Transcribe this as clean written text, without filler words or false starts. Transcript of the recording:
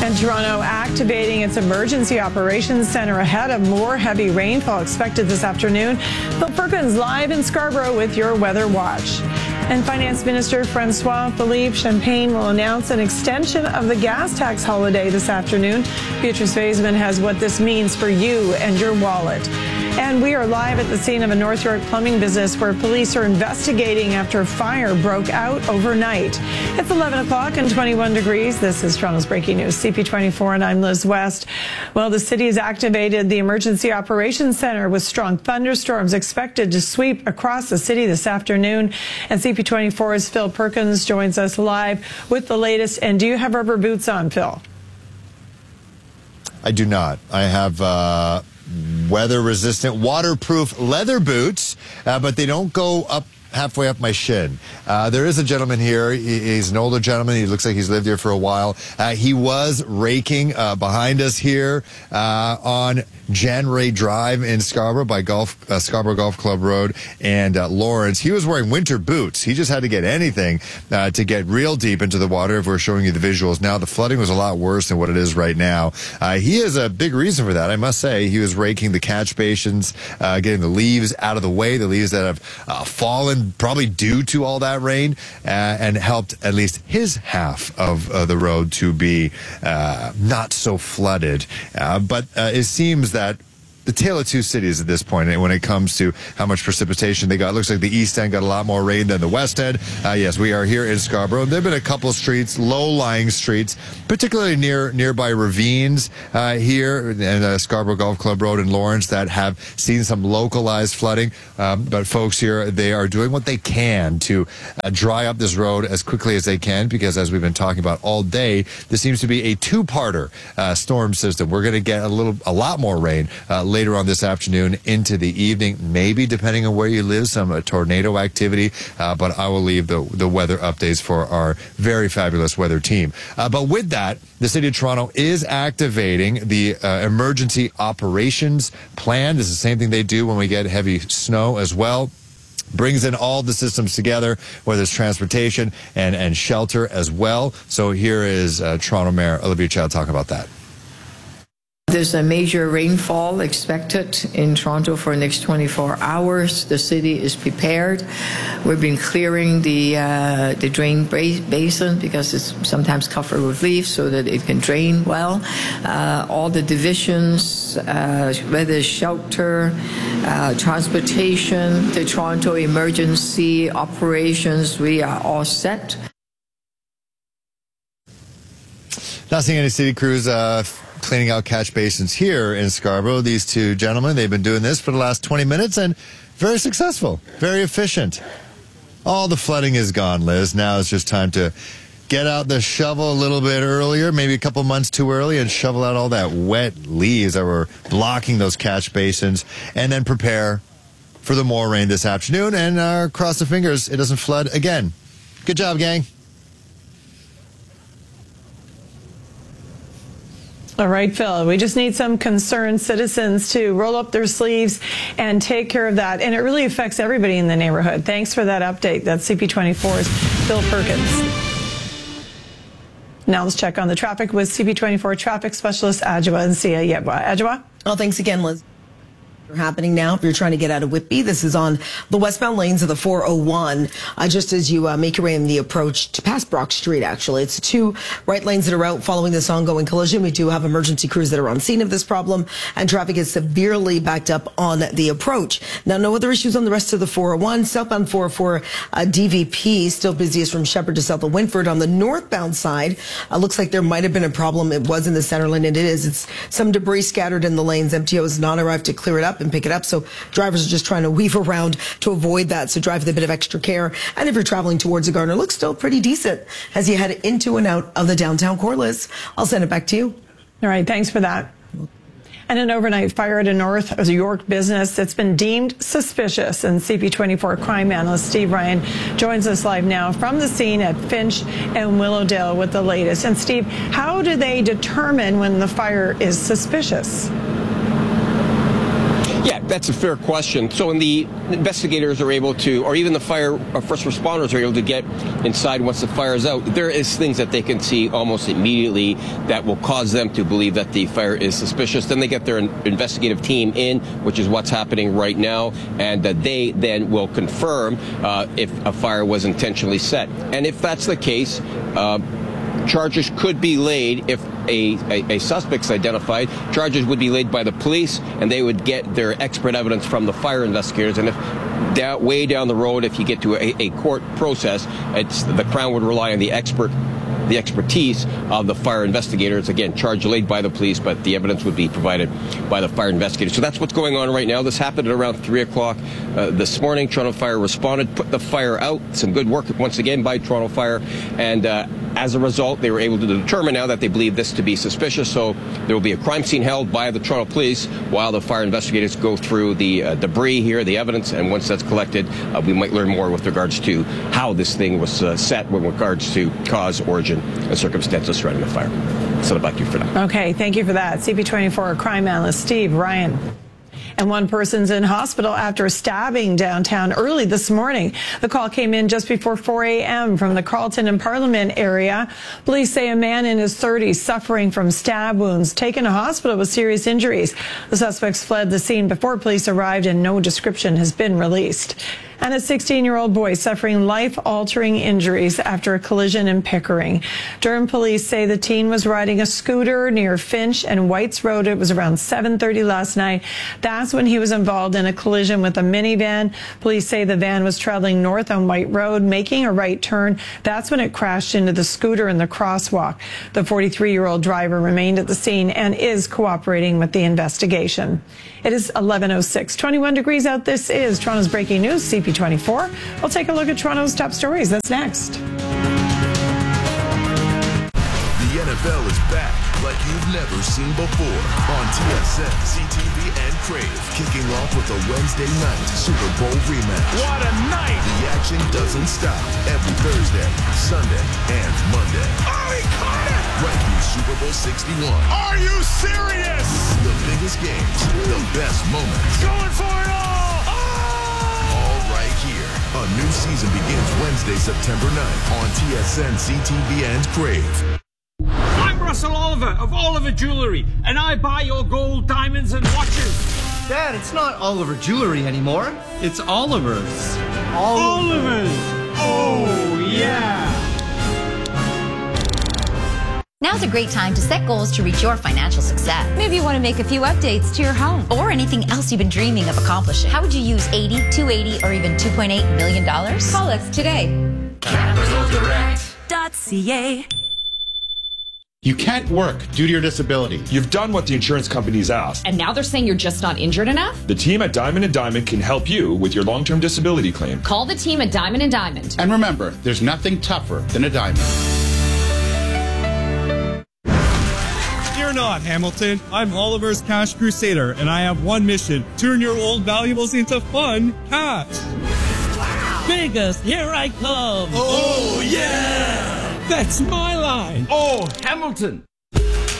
And Toronto activating its emergency operations center ahead of more heavy rainfall expected this afternoon. Phil Perkins live in Scarborough with your Weather Watch. And Finance Minister François-Philippe Champagne will announce an extension of the gas tax holiday this afternoon. Beatrice Fazeman has what this means for you and your wallet. And we are live at the scene of a North York plumbing business where police are investigating after a fire broke out overnight. It's 11 o'clock and 21 degrees. This is Toronto's breaking news, CP24, and I'm Liz West. Well, the city has activated the Emergency Operations Center with strong thunderstorms expected to sweep across the city this afternoon. And CP24's Phil Perkins joins us live with the latest. And do you have rubber boots on, Phil? I do not. I have weather-resistant, waterproof leather boots, but they don't go up halfway up my shin. There is a gentleman here. He's an older gentleman. He looks like he's lived here for a while. He was raking behind us here on Janray Drive in Scarborough by Scarborough Golf Club Road and Lawrence. He was wearing winter boots. He just had to get anything to get real deep into the water. If we're showing you the visuals now, the flooding was a lot worse than what it is right now. He is a big reason for that, I must say. He was raking the catch basins, getting the leaves out of the way, the leaves that have fallen probably due to all that rain, and helped at least his half of the road to be not so flooded. But it seems that the tale of two cities at this point when it comes to how much precipitation they got. It looks like the east end got a lot more rain than the west end. Yes, we are here in Scarborough. There have been a couple streets, low-lying streets, particularly nearby ravines here in Scarborough Golf Club Road and Lawrence that have seen some localized flooding. But folks here, they are doing what they can to dry up this road as quickly as they can because, as we've been talking about all day, this seems to be a two-parter storm system. We're going to get a lot more rain later on this afternoon into the evening, maybe depending on where you live, some tornado activity, but I will leave the weather updates for our very fabulous weather team. But with that, the City of Toronto is activating the emergency operations plan. This is the same thing they do when we get heavy snow as well. Brings in all the systems together, whether it's transportation and shelter as well. So here is Toronto Mayor Olivia Chow talking about that. There's a major rainfall expected in Toronto for the next 24 hours. The city is prepared. We've been clearing the drain basin because it's sometimes covered with leaves so that it can drain well. All the divisions, whether it's shelter, transportation, the Toronto emergency operations, we are all set. Not seeing any city crews cleaning out catch basins here in Scarborough. These two gentlemen, they've been doing this for the last 20 minutes and very successful, very efficient. All the flooding is gone, Liz. Now it's just time to get out the shovel a little bit earlier, maybe a couple months too early, and shovel out all that wet leaves that were blocking those catch basins, and then prepare for the more rain this afternoon, and cross the fingers it doesn't flood again. Good job, gang. All right, Phil, we just need some concerned citizens to roll up their sleeves and take care of that. And it really affects everybody in the neighborhood. Thanks for that update. That's CP24's Phil Perkins. Now let's check on the traffic with CP24 traffic specialist Adjoa Nsia Yebwa. Adjoa? Oh, thanks again, Liz. Happening now if you're trying to get out of Whitby. This is on the westbound lanes of the 401 just as you make your way in the approach to past Brock Street. Actually, it's two right lanes that are out following this ongoing collision. We do have emergency crews that are on scene of this problem, and traffic is severely backed up on the approach. Now, no other issues on the rest of the 401. Southbound 404 DVP still busiest from Shepherd to south of Winford. On the northbound side, looks like there might have been a problem. It was in the center lane, and it is. It's some debris scattered in the lanes. MTO has not arrived to clear it up and pick it up, so drivers are just trying to weave around to avoid that, so drive with a bit of extra care. And if you're traveling towards the Gardner, looks still pretty decent as you head into and out of the downtown core. Liz, I'll send it back to you. All right, thanks for that. And an overnight fire at a North York business that's been deemed suspicious. And CP24 crime analyst Steve Ryan joins us live now from the scene at Finch and Willowdale with the latest. And Steve, how do they determine when the fire is suspicious? Yeah, that's a fair question. So when the investigators are able to, or even the first responders are able to get inside once the fire is out, there is things that they can see almost immediately that will cause them to believe that the fire is suspicious. Then they get their investigative team in, which is what's happening right now, and they then will confirm if a fire was intentionally set. And if that's the case, charges could be laid if a suspect's identified. Charges would be laid by the police, and they would get their expert evidence from the fire investigators. And if way down the road, if you get to a court process, the Crown would rely on the expertise of the fire investigators. Again, charge laid by the police, but the evidence would be provided by the fire investigators. So that's what's going on right now. This happened at around 3 o'clock this morning. Toronto Fire responded, put the fire out. Some good work once again by Toronto Fire. And as a result, they were able to determine now that they believe this to be suspicious. So there will be a crime scene held by the Toronto Police while the fire investigators go through the debris here, the evidence. And once that's collected, we might learn more with regards to how this thing was set with regards to cause, origin, and circumstances surrounding the fire. So back to you for now. Okay, thank you for that. CP24 crime analyst Steve Ryan. And one person's in hospital after a stabbing downtown early this morning. The call came in just before 4 a.m. from the Carlton and Parliament area. Police say a man in his 30s suffering from stab wounds, taken to hospital with serious injuries. The suspects fled the scene before police arrived, and no description has been released. And a 16-year-old boy suffering life-altering injuries after a collision in Pickering. Durham police say the teen was riding a scooter near Finch and Whites Road. It was around 7:30 last night. That's when he was involved in a collision with a minivan. Police say the van was traveling north on White Road, making a right turn. That's when it crashed into the scooter in the crosswalk. The 43-year-old driver remained at the scene and is cooperating with the investigation. It is 11:06, 21 degrees out. This is Toronto's breaking news, CP24. We'll take a look at Toronto's top stories. That's next. The NFL is back like you've never seen before on TSN, CTV, and Crave. Kicking off with a Wednesday night Super Bowl rematch. What a night! The action doesn't stop every Thursday, Sunday, and Monday. Oh, he caught it! Right through Super Bowl 61. Are you serious? The biggest games, the best moments. Going for it all! Oh! All right here. A new season begins Wednesday, September 9th on TSN, CTV, and Crave. I'm Russell Oliver of Oliver Jewelry, and I buy your gold, diamonds, and watches. Dad, it's not Oliver Jewelry anymore. It's Oliver's. Oliver's. Oh, yeah. Now's a great time to set goals to reach your financial success. Maybe you want to make a few updates to your home. Or anything else you've been dreaming of accomplishing. How would you use $80, $280, or even $2.8 million? Call us today. CapitalDirect.ca. You can't work due to your disability. You've done what the insurance companies asked. And now they're saying you're just not injured enough? The team at Diamond & Diamond can help you with your long-term disability claim. Call the team at Diamond & Diamond. And remember, there's nothing tougher than a diamond. Fear not, Hamilton. I'm Oliver's Cash Crusader, and I have one mission. Turn your old valuables into fun cash. Wow. Vegas, here I come. Oh, yeah! That's my line. Oh, Hamilton,